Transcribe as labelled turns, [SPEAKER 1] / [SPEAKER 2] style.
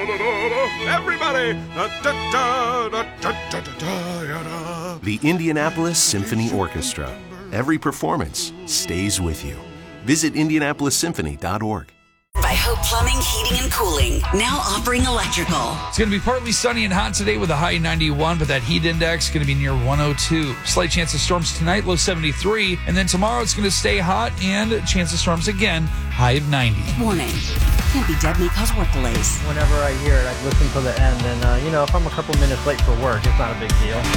[SPEAKER 1] Everybody!
[SPEAKER 2] The Indianapolis Symphony Orchestra. Every performance stays with you. Visit IndianapolisSymphony.org.
[SPEAKER 3] By Hope Plumbing, Heating, and Cooling. Now offering electrical.
[SPEAKER 4] It's going to be partly sunny and hot today with a high 91, but that heat index is going to be near 102. Slight chance of storms tonight, low 73. And then tomorrow it's going to stay hot and chance of storms again, high of 90.
[SPEAKER 3] Warning. Can't be dead may cause work delays.
[SPEAKER 5] Whenever I hear it, I listen to the end. And, if I'm a couple minutes late for work, it's not a big deal.